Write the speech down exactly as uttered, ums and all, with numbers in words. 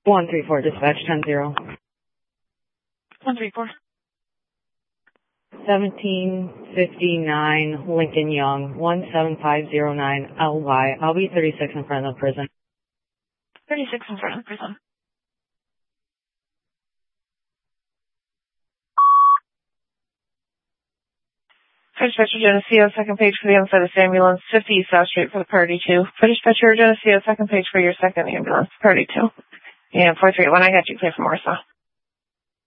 one three four, dispatch ten zero. one three four. seventeen fifty-nine Lincoln Young, one seven five zero nine L Y. I'll be thirty-six in front of the prison. thirty-six in front of the prison. For dispatcher Geneseo, second page for the inside of this ambulance, fifty East South Street for the party two. For dispatcher Geneseo, second page for your second ambulance, party two. And four three one, I got you clear from Warsaw.